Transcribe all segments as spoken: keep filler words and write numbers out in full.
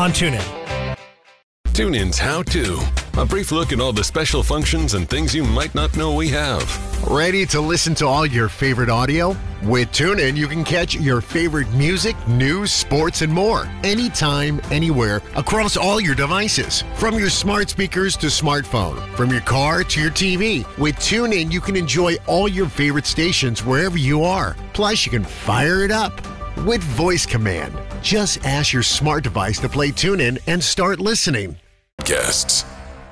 on TuneIn. TuneIn's How To. A brief look at all the special functions and things you might not know we have. Ready to listen to all your favorite audio? With TuneIn, you can catch your favorite music, news, sports, and more. Anytime, anywhere, across all your devices. From your smart speakers to smartphone. From your car to your T V. With TuneIn, you can enjoy all your favorite stations wherever you are. Plus, you can fire it up with voice command. Just ask your smart device to play TuneIn and start listening. Guests.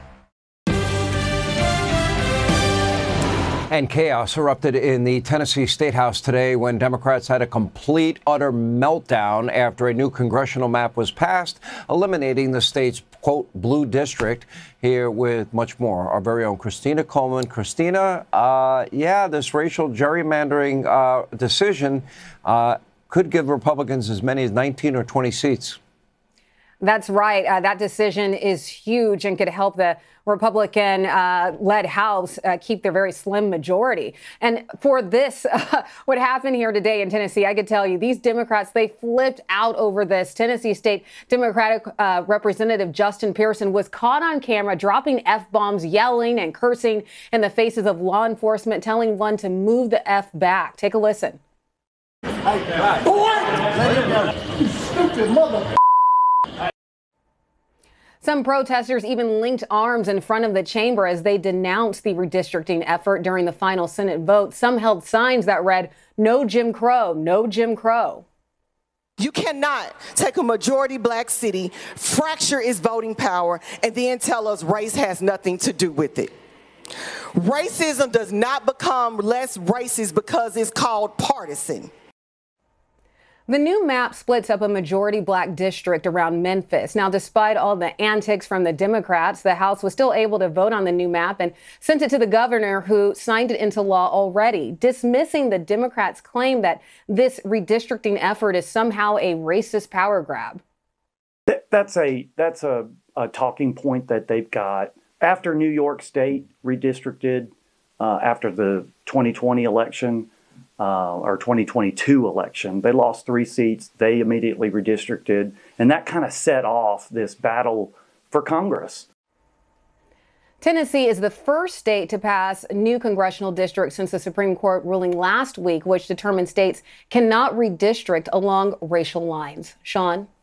And chaos erupted in the Tennessee State House today when Democrats had a complete, utter meltdown after a new congressional map was passed, eliminating the state's, quote, blue district. Here with much more, our very own Christina Coleman. Christina, uh, yeah, this racial gerrymandering uh, decision uh, could give Republicans as many as nineteen or twenty seats. That's right. Uh, that decision is huge and could help the Republican-led uh, House uh, keep their very slim majority. And for this, uh, what happened here today in Tennessee, I could tell you, these Democrats, they flipped out over this. Tennessee State Democratic uh, Representative Justin Pearson was caught on camera dropping F-bombs, yelling and cursing in the faces of law enforcement, telling one to move the F back. Take a listen. Hey, boy! Let him go. You stupid mother. Some protesters even linked arms in front of the chamber as they denounced the redistricting effort during the final Senate vote. Some held signs that read, "No Jim Crow, no Jim Crow." You cannot take a majority black city, fracture its voting power, and then tell us race has nothing to do with it. Racism does not become less racist because it's called partisan. The new map splits up a majority black district around Memphis. Now, despite all the antics from the Democrats, the House was still able to vote on the new map and sent it to the governor, who signed it into law already, dismissing the Democrats' claim that this redistricting effort is somehow a racist power grab. That's a that's a, a talking point that they've got. After New York State redistricted uh, after the twenty twenty election, Uh, or twenty twenty-two election. They lost three seats. They immediately redistricted, and that kind of set off this battle for Congress. Tennessee is the first state to pass a new congressional district since the Supreme Court ruling last week, which determined states cannot redistrict along racial lines. Sean?